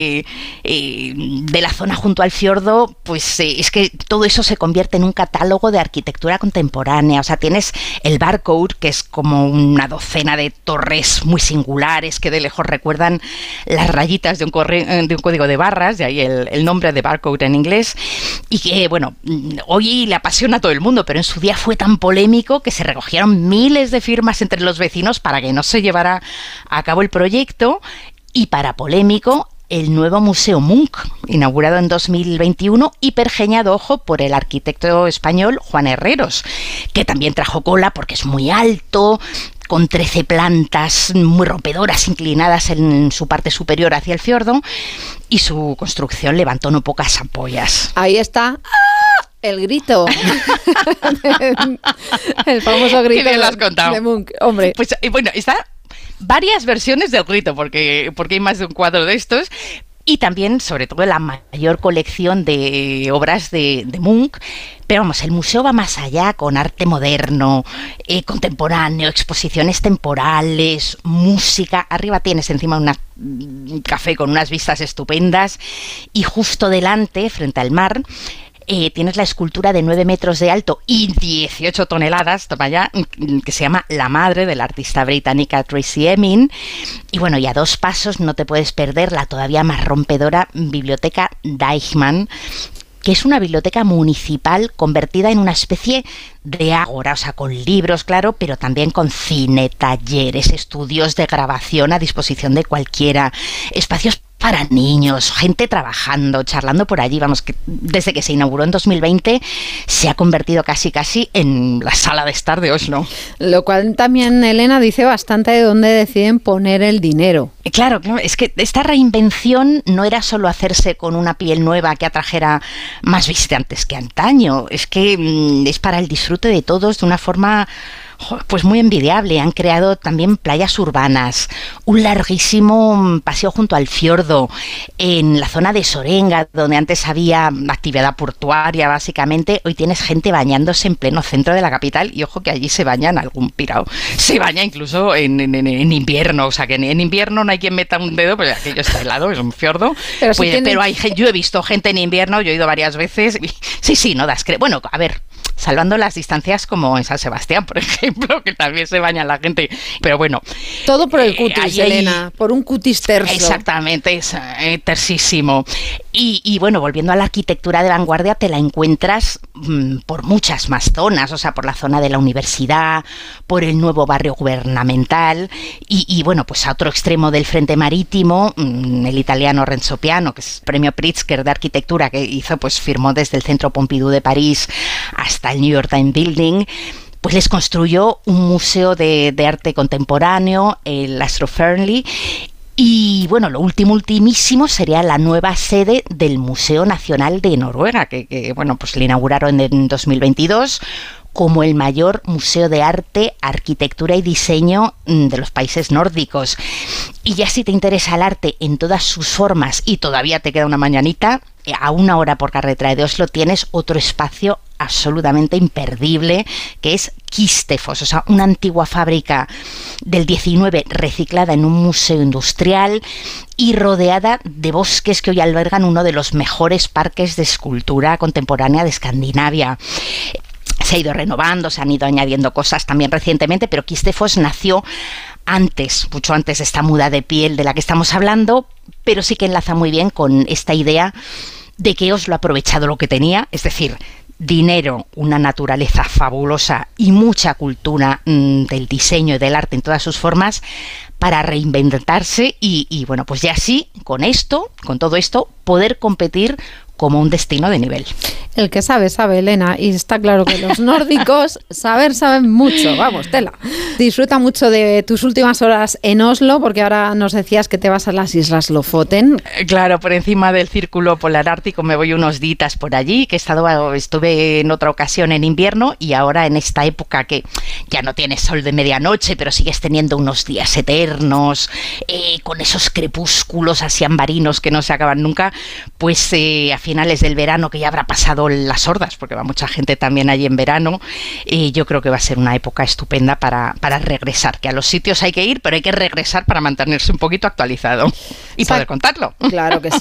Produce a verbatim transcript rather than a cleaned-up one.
eh, eh, de la zona junto al fiordo, pues eh, es que todo eso se convierte en un catálogo de arquitectura contemporánea. O sea, tienes el Barcode, que es como una docena de torres muy singulares que de lejos recuerdan las rayitas de un, corre- de un código de barras, de ahí el, el nombre de Barcode en inglés, y que, bueno, hoy le apasiona a todo el mundo, pero en su día fue tan polémico que se recogieron miles de firmas entre los vecinos para que no se llevara a cabo el proyecto. Y para polémico, el nuevo Museo Munch, inaugurado en dos mil veintiuno y pergeñado, ojo, por el arquitecto español Juan Herreros, que también trajo cola porque es muy alto, con trece plantas muy rompedoras inclinadas en su parte superior hacia el fiordo, y su construcción levantó no pocas ampollas. Ahí está. ¡Ah! El grito. El famoso grito. Qué bien lo has contado. De Munch, hombre. Pues bueno, está varias versiones del grito, porque, porque hay más de un cuadro de estos, y también, sobre todo, la mayor colección de obras de, de Munch. Pero vamos, el museo va más allá, con arte moderno, eh, contemporáneo, exposiciones temporales, música. Arriba tienes encima una, un café con unas vistas estupendas, y justo delante, frente al mar, Eh, tienes la escultura de nueve metros de alto y dieciocho toneladas, toma ya, que se llama La Madre, de la artista británica Tracey Emin. Y bueno, y a dos pasos no te puedes perder la todavía más rompedora Biblioteca Deichmann, que es una biblioteca municipal convertida en una especie de ágora, o sea, con libros, claro, pero también con cine, talleres, estudios de grabación a disposición de cualquiera, espacios para niños, gente trabajando, charlando por allí. Vamos, que desde que se inauguró en dos mil veinte se ha convertido casi casi en la sala de estar de Oslo. Lo cual también, Elena, dice bastante de dónde deciden poner el dinero. Claro, claro, es que esta reinvención no era solo hacerse con una piel nueva que atrajera más visitantes que antaño, es que mmm, es para el disfrute de todos de una forma pues muy envidiable. Han creado también playas urbanas, un larguísimo paseo junto al fiordo, en la zona de Sorenga, donde antes había actividad portuaria básicamente, hoy tienes gente bañándose en pleno centro de la capital, y ojo que allí se bañan algún pirao, se baña incluso en, en, en invierno, o sea que en, en invierno no hay quien meta un dedo, pues aquello está helado, es un fiordo, pero, si pues, tienen... pero hay, yo he visto gente en invierno, yo he ido varias veces, y, sí, sí, no das cre... bueno, a ver, salvando las distancias como en San Sebastián, por ejemplo, que también se baña la gente, pero bueno. Todo por el cutis, eh, Elena, hay... por un cutis terso. Exactamente, es eh, tersísimo. Y, y bueno, volviendo a la arquitectura de vanguardia, te la encuentras mmm, por muchas más zonas, o sea, por la zona de la universidad, por el nuevo barrio gubernamental, y, y bueno, pues a otro extremo del frente marítimo, mmm, el italiano Renzo Piano, que es premio Pritzker de arquitectura, que hizo, pues firmó desde el Centro Pompidou de París hasta el New York Times Building, pues les construyó un museo de, de arte contemporáneo, el Astro Fearnley. Y bueno, lo último, ultimísimo sería la nueva sede del Museo Nacional de Noruega, que, que bueno, pues le inauguraron en dos mil veintidós como el mayor museo de arte, arquitectura y diseño de los países nórdicos. Y ya si te interesa el arte en todas sus formas y todavía te queda una mañanita, a una hora por carretera de Oslo tienes otro espacio absolutamente imperdible, que es Kistefos, o sea, una antigua fábrica del diecinueve reciclada en un museo industrial y rodeada de bosques que hoy albergan uno de los mejores parques de escultura contemporánea de Escandinavia. Se ha ido renovando, se han ido añadiendo cosas también recientemente, pero Kistefos nació antes, mucho antes de esta muda de piel de la que estamos hablando, pero sí que enlaza muy bien con esta idea de que Oslo ha aprovechado lo que tenía, es decir, dinero, una naturaleza fabulosa y mucha cultura mmm, del diseño y del arte en todas sus formas, para reinventarse y, y bueno, pues ya sí, con esto, con todo esto, poder competir como un destino de nivel. El que sabe, sabe, Elena, y está claro que los nórdicos saber saben mucho, vamos, tela. Disfruta mucho de tus últimas horas en Oslo, porque ahora nos decías que te vas a las Islas Lofoten. Claro, por encima del Círculo Polar Ártico me voy unos días por allí, que he estado, estuve en otra ocasión en invierno y ahora en esta época que ya no tienes sol de medianoche, pero sigues teniendo unos días eternos, eh, con esos crepúsculos así ambarinos que no se acaban nunca, pues eh, a fin finales del verano, que ya habrá pasado las hordas, porque va mucha gente también allí en verano, y yo creo que va a ser una época estupenda para, para regresar, que a los sitios hay que ir, pero hay que regresar para mantenerse un poquito actualizado y poder contarlo. Claro que sí.